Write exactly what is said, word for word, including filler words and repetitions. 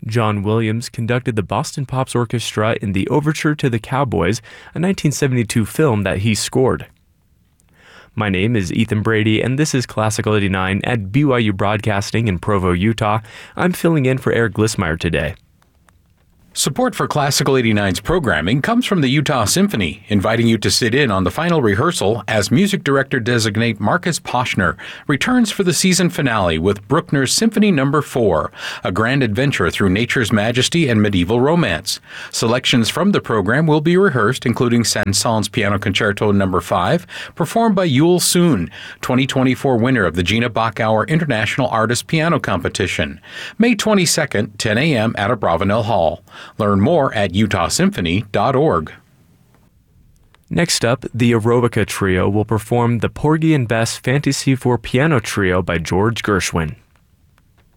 John Williams conducted the Boston Pops Orchestra in the Overture to the Cowboys, a nineteen seventy-two film that he scored. My name is Ethan Brady, and this is Classical eighty-nine at B Y U Broadcasting in Provo, Utah. I'm filling in for Eric Glissmeyer today. Support for Classical eighty-nine's programming comes from the Utah Symphony, inviting you to sit in on the final rehearsal as music director-designate Marcus Poshner returns for the season finale with Bruckner's Symphony Number four, a grand adventure through nature's majesty and medieval romance. Selections from the program will be rehearsed, including Saint-Saëns Piano Concerto Number five, performed by Yul Soon, twenty twenty-four winner of the Gina Bachauer International Artist Piano Competition, May twenty-second, ten a.m. at Abravanel Hall. Learn more at utah symphony dot org. Next up, the Aerobica Trio will perform the Porgy and Bess Fantasy for Piano Trio by George Gershwin.